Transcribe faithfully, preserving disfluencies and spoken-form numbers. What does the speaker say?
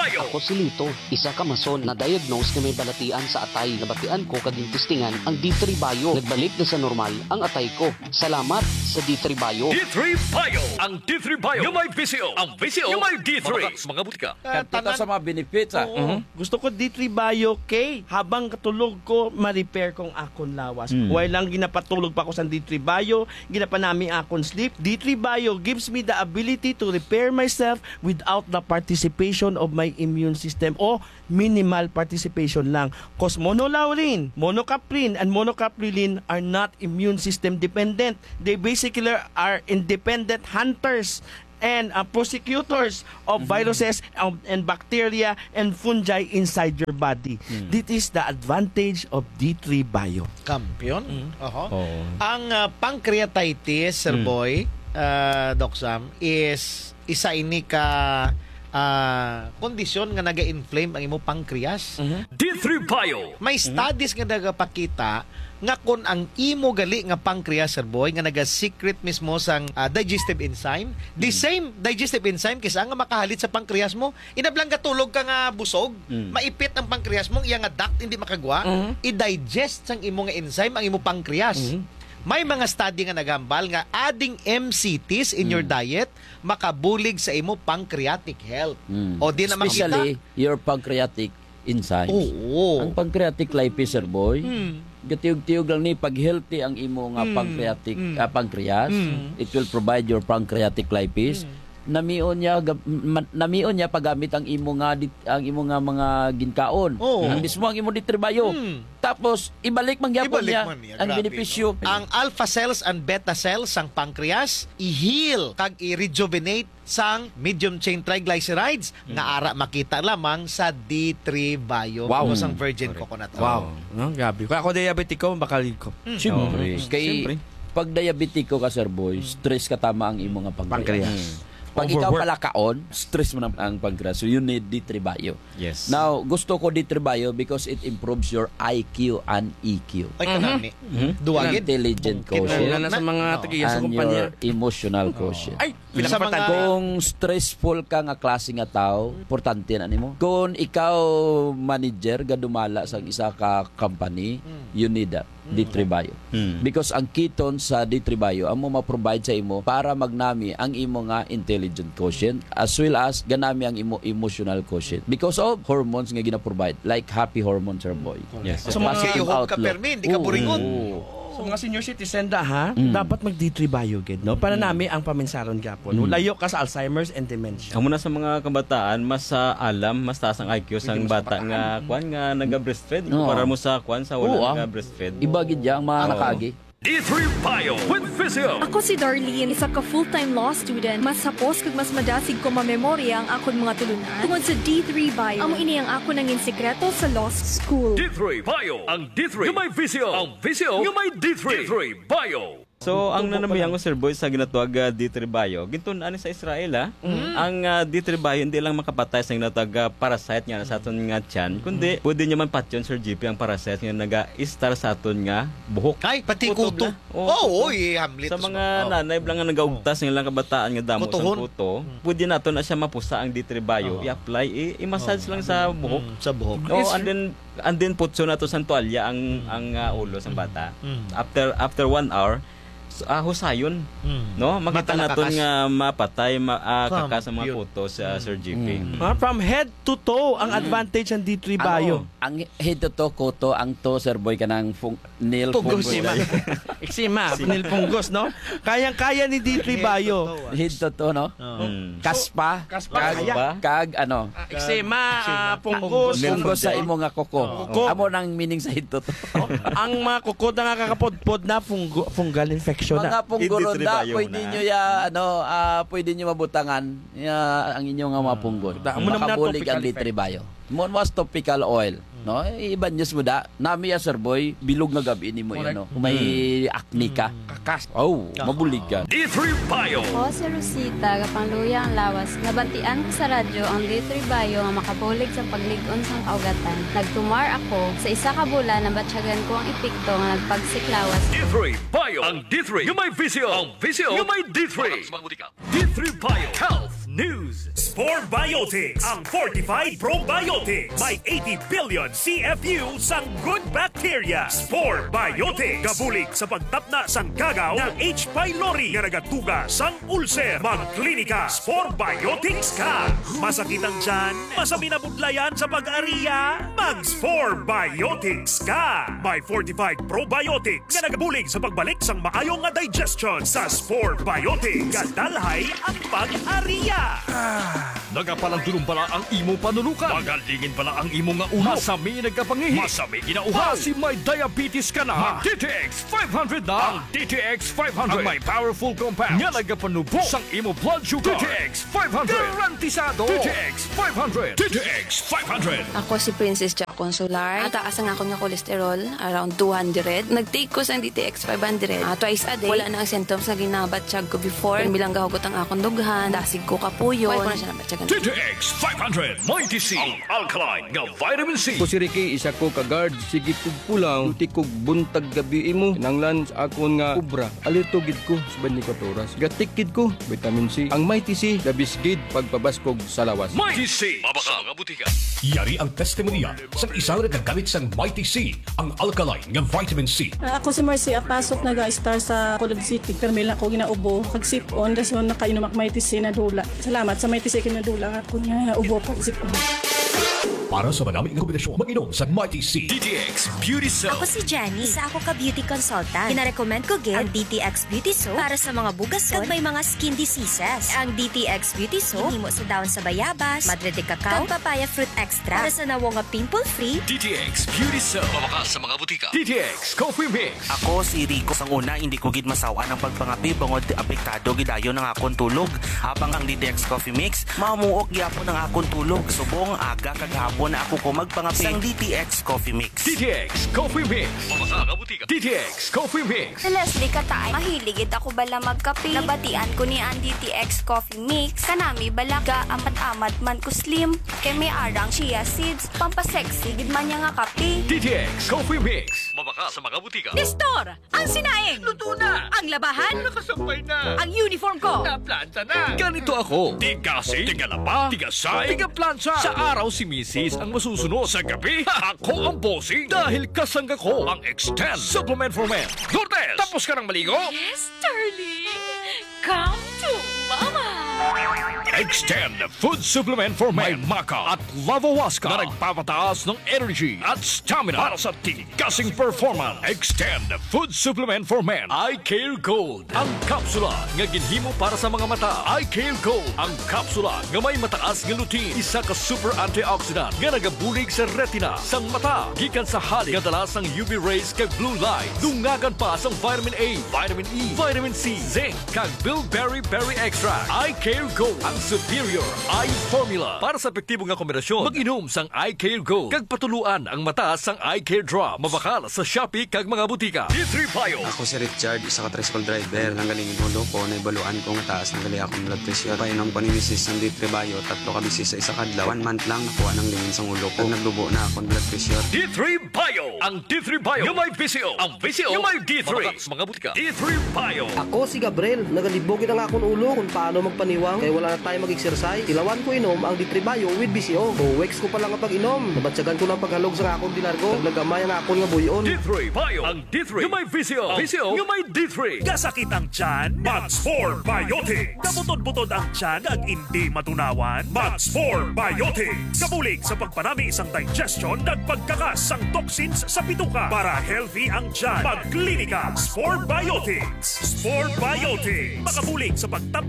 Bio. Ako si Lito, isa ka mason na diagnose na may balatian sa atay. Nabatian ko kading testingan ang D three Bio. Nagbalik na sa normal ang atay ko. Salamat sa D three Bio. D three Bio. Ang D three Bio yung may V C O. Ang V C O yung may D three. Mga, mga butika. Kantita sa mga benefits, ah. Oo. Gusto ko D three Bio kay habang katulog ko ma-repair kong akon lawas. Mm. While lang ginapatulog pa ko sa D three Bio, ginapanami akon sleep. D three Bio gives me the ability to repair myself without the participation of my immune system o minimal participation lang. Cause monolaurin, monocaprin, and monocaprilin are not immune system dependent. They basically are independent hunters and uh, prosecutors of mm-hmm. viruses um, and bacteria and fungi inside your body. Mm. This is the advantage of D three Bio. Kampiyon. Mm. Oho. Oh. Ang uh, pancreatitis, Sir Mm. Boy, uh, Doc Sam, is isa ini ka uh, kondisyon nga naga-inflame ang imo pancreas. Mm-hmm. D three Bio. May studies nga nagapakita nga kung ang imo gali nga pancreas, Sir Boy, nga naga-secret mismo sang uh, digestive enzyme, the Mm. same digestive enzyme kisa nga makahalit sa pancreas mo, inablang katulog ka nga busog, Mm. maipit ang pancreas mo, iya nga duct hindi makagwa, Mhm. i-digest sang imo nga enzyme ang imo pancreas. Mhm. May mga study nga nagambal nga adding M C Ts in your diet makabulig sa imo pancreatic health. Mm. O di na makita. Especially your pancreatic enzymes. Oo. Ang pancreatic lipase, Sir Boy, Hmm. gatiug-tiug lang ni pag healthy ang imo nga Mm. pancreatic Mm. ah, pancreas, Mm. it will provide your pancreatic lipase. Namion niya gab- ma- namion niya paggamit ang imo nga dit- ang imo nga mga ginkaon. Oo. Ang mismo ang imo ditribayo. Mm. Tapos ibalik man gyapon Ibalik niya man niya. ang Grabe, benepisyo. Ang alpha cells and beta cells sang pancreas i-heal kag i-rejuvenate sang medium chain triglycerides nga ara makita lamang sa D three Bio. Wow. O sang virgin coconut oil. Wow. No, grabe. Kung ako diabetiko, bakalid ko. Siyempre. Kay Siyempre. pag diabetiko ka, Sir Boy, stress ka tama ang imo nga pancreas. Pancreas. Pag ikaw Overwork. pala kaon, stress mo na ang pancreas. So you need D three Bio. Yes. Now, gusto ko D three Bio because it improves your I Q and E Q. Ay kanami. Ang Duwagid. intelligent Kung Lalo quotient na sa mga No. tagiya sa and kumpanya. your emotional quotient. Ay, Sa pinakapatan mga- ko. Kung stressful ka nga klase nga tao, importante na nimo. Kung ikaw manager ga dumala sa isa ka company, you need that D three Bio. Hmm. Because ang ketones sa D three Bio amo ma-provide sa imo para magnami ang imo nga intelligent quotient as well as ganami ang imo emotional quotient because of hormones nga gina-provide like happy hormones, Sir Boy. Yes. So mga Positive kayo ka outlook. permin, di ka Oo. buringon. So mga senior citizen da ha, Mm. dapat mag D three Bio gid, no? Para nami ang paminsaron gapon. Mm. Layo ka sa Alzheimer's and dementia. Amo na sa mga kabataan, mas sa alam, mas taas ang I Q sang bata nga kwan nga naga-breastfeed. Oo. Para mo sa kwan sa Oo, wala ah. naga-breastfeed. Iba gid yang mga nakagi. D three Bio with Physio. Ako si Darlene, isa ka full-time law student. Mas sapos kag mas madasig ko mamemorya ang akon mga tulunan. Tungod sa D three Bio, amo ini ang ako nangin sekreto sa law school. D three Bio. Ang D three yung may V C O. Ang V C O yung may D three. D three Bio. So, ang nanamiyang ko, Sir Boy, sa ginatawag uh, D three Bio, gintun ani sa Israel, ha? Ang uh, D three Bio, hindi lang makapatay sa ginatawag uh, parasite nga sa aton nga tiyan, kundi pwede nyo man patyon, Sir G P, ang parasite nga naga-istar sa aton nga buhok. Ay, pati Kutob kuto. na. Oo, Oo, oh, oh, hamlit. Sa mga Oh. nanay lang nga nagaugtas ng ilang kabataan nga damo sa Kutohon. puto, pwede nato na siya mapusa ang D three Bio, i-apply, i- i-massage lang sa buhok. Mm, sa buhok. Oh, and then and then putso na to sa tuwalya ang ang uh, ulo sa bata. Mm. After after one hour, so, ah, husayon. Mm. No, makita Matalakas. naton nga mapatay ma, ah, Come, kaka sa mga yun. puto sa Sir G P. Ah, from head to toe ang advantage ng D three Bio. Ano, ang head to toe koto ang to, Sir Boy, kanang fung, nail Pugos, fungus. Sima. Eksima, nilpunggos, no? Kayang-kaya ni D three Bio. Head to toe, no? Mm. Kaspa, Kaspa, kag, kaya. kag ano, Eksima, ah, punggos, fungus sa imo nga koko. Koko. Amo nang meaning sa head to toe. ang mga kukod na nakakapodpod na fungo, fungal infection Mga na. pungguron Hindi da, tribayo pwede na. nyo ya, ano, ah, pwede nyo mabutangan ya, ang inyong nga mga punggon. Da, amo naman na Makabulig topical ang litribayo. Mo was topical oil, no? Iban news mo da. Nami ya, Sir Boy, bilog nga gabi ni mo yun, no? Kung may acne ka. Kakas. Oh, mabulig ka. D three Bio. Ako si Rosita, kapangluya ang lawas. Nabatian ko sa radyo ang D three Bio nga makabulig sa pagligon sa kaugatan. Nagtumar ako sa isa ka bulan na batsyagan ko ang epekto nga nagpagsiklawas. D three Bio. Ang D three yung may V C O. Ang V C O yung may D three. D three Bio. Health news. Spore Biotics, ang fortified probiotics. May eighty billion C F U sang good bacteria. Spore Biotics, kabulig sa pagtapna sang kagaw ng H. pylori nga nagatuga sang ulcer. Magklinika, Spore Biotics ka. Masakit ang tiyan, masami na budlayan sa pag-ariya, mag-Spore Biotics ka. May fortified probiotics nga nagabulig sa pagbalik sang maayong nga digestion. Sa Spore Biotics, kadalhay ang pag-ariya. Nagapalang tulong pala ang imo panulukan. Magalingin pala ang imo nga ulo. Masami nagkapangihi. Masami ginauhaw. Kasi may diabetes ka na. D T X five hundred na. Ang D T X five hundred. Ang may powerful compound. Nga nagapanubo sang imo blood sugar. D T X five hundred. Garantisado. D T X five hundred. D T X five hundred. Ako si Princess Jack Consular. Taas ang ako nga kolesterol, around two hundred. Nag-take ko sa D T X five hundred. Uh, twice a day. Wala na ang symptoms na ginabatsyag ko before. Bilang gahugot ang akong dughan. Dasig ko kapuyon. Wala ko na siya nabatyagan. D T X five hundred. Mighty C. Ang alkaline nga vitamin C. Ko si Ricky, isa ko ka-guard. Sige kog pulang, luti kog buntag gabi imo. Nanglan sa akon nga ubra. Alitugid ko sa twenty-four oras. Gatikid ko, vitamin C. Ang Mighty C, labisgid pagpabaskog sa lawas. Mighty C. Mabaka mga butika. Yari ang testimonya sa isang nagagamit sang Mighty C, ang alkaline nga vitamin C. Uh, ako si Marcy, apasok nag-star sa Colod City. Pero may lang ko ginaubo. Pag-sip-on, dason nakainom ak Mighty C na dula. Salamat sa Mighty C kinadula ako nga ubo pag-sip-on. Para sa maraming kombinasyon, mag-inom sa Mighty C. D T X Beauty Soap. Ako si Jenny. Isa ako ka beauty consultant. Pinarecommend ko gid ang D T X Beauty Soap para sa mga bugason kag may mga skin diseases. Ang D T X Beauty Soap hinimo sa dahon sa bayabas, madre de cacao, kag papaya fruit extra para sa nawo nga pimple-free. D T X Beauty Soap. Mabaka sa mga butika. D T X Coffee Mix. Ako si Rico. Sang una, hindi ko gid masawa ng pagpangapi bangod apektado gidayon ng akong tulog. Habang ang D T X Coffee Mix, mamuok gyapon ng akong tulog. Subong aga kag hapon na ako ko magpangapi sang D T X Coffee Mix. D T X Coffee Mix. Mabaka ka butika. D T X Coffee Mix. Si Leslie Katay, mahiligid ako bala magkape. Nabatian ko ni ang D T X Coffee Mix. Kanami bala ga amat-amat man ko slim. Kay may arang chia seeds. Pampasexy gid man niya nga kape. D T X Coffee Mix. Mabaka sa mga butika. Nestor! Ang sinaing! Luto na! Ang labahan! Nakasabay na! Ang uniform ko! Naplanta na! Ganito ako. Tigasi, tigalapa, tigasay, tigaplansa. Sa araw si Missus ang masusunod. Sa gabi, ako ang bossing. Dahil kasangga ko ang Extend Supplement for Men. Lourdes, tapos ka ng maligo? Yes, darling! Come to Mama! Extend Food Supplement for Men. May Maca at Lavawaska na nagpapataas ng energy at stamina para sa tigasing performance. Extend Food Supplement for Men. Eye Care Gold. Ang kapsula nga ginhimo para sa mga mata. Eye Care Gold. Ang kapsula nga may mataas nga lutein. Isa ka super antioxidant nga nagabulig sa retina sang mata. Gikan sa halik nga dala sang U V rays kag blue light. Dungagan pa sang vitamin A, vitamin E, vitamin C, zinc kag bilberry berry extract. Eye Care Gold. Ang superior eye formula. Para sa epektibo nga kombinasyon, mag-inom sang Eye Care Gold. Kag patuluan ang mata sang Eye Care Drop. Mabakal sa Shopee kag mga butika. D three Bio. Ako si Richard, isa ka tricycle driver. Nanggalingin ulo ko, naibaluan ko nga taas ng gali akong blood pressure. Painom ko ni Missus ng D three Bio, tatlo ka bisis sa isa kadlaw. One month lang nakuha ng lingin sang ulo ko. Naglubo na akong blood pressure. D three Bio. Ang D three Bio. Yung may V C O. Ang V C O. Yung may D three. Mabakal sa mga butika. D three Bio. Ako si Gabriel. Nagalibogin ang akong ulo kung paano magpaniwang. Kaya wala na tayo mag-exercise. Ilawan ko inom ang D three Bio with V C O. O weeks ko pa lang ang pag-inom. Nabatsagan ko lang paghalog sa akong dinargo. Naglagamay ang akong nga buyon. D three Bio. Ang D three. Yung may V C O. V C O. Yung may D three. Gasakit ang tiyan, Max four Biotics. Kabutod-butod ang tiyan at hindi matunawan, Max four Biotics. Kabulig sa pagpanami isang digestion at pagkakas sang toxins sa bituka para healthy ang tiyan. Magklinika, Spore Biotics. Spore Biotics. Makabulig sa pagtap